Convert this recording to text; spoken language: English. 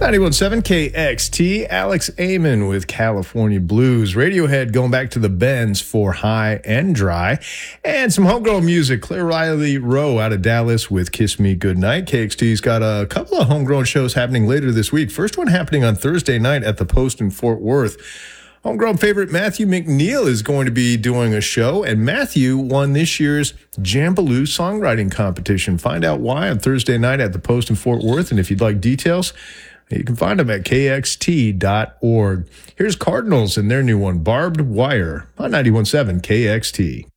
91.7 KXT, Alex Amon with California Blues. Radiohead going back to the Bends for High and Dry. And some homegrown music, Claire Riley Rowe out of Dallas with Kiss Me Goodnight. KXT's got a couple of homegrown shows happening later this week. First one happening on Thursday night at the Post in Fort Worth. Homegrown favorite Matthew McNeil is going to be doing a show, and Matthew won this year's Jambaloo songwriting competition. Find out why on Thursday night at the Post in Fort Worth, and if you'd like details, you can find them at kxt.org. Here's Cardinals and their new one, Barbed Wire, on 91.7 KXT.